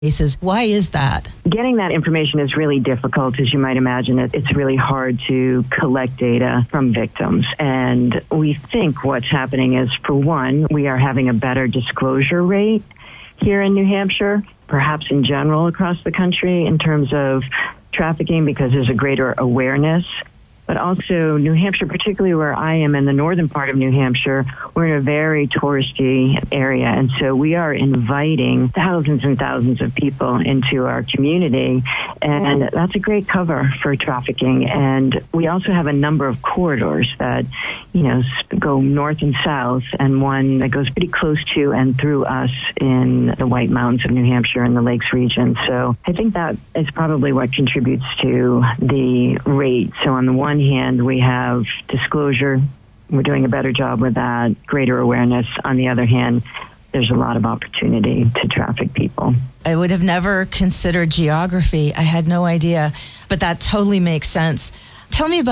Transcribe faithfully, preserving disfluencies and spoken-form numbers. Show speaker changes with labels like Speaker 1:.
Speaker 1: cases. Why is that?
Speaker 2: Getting that information is really difficult, as you might imagine. It, it's really hard to collect data from victims. And we think what's happening is, for one, we are having a better disclosure rate here in New Hampshire, perhaps in general across the country, in terms of trafficking, because there's a greater awareness. But also New Hampshire, particularly where I am in the northern part of New Hampshire, we're in a very touristy area. And so we are inviting thousands and thousands of people into our community. And that's a great cover for trafficking. And we also have a number of corridors that, you know, go north and south, and one that goes pretty close to and through us in the White Mountains of New Hampshire and the Lakes region. So I think that is probably what contributes to the rate. So on the one hand, we have disclosure. We're doing a better job with that, greater awareness. On the other hand, there's a lot of opportunity to traffic people.
Speaker 1: I would have never considered geography. I had no idea, but that totally makes sense. Tell me about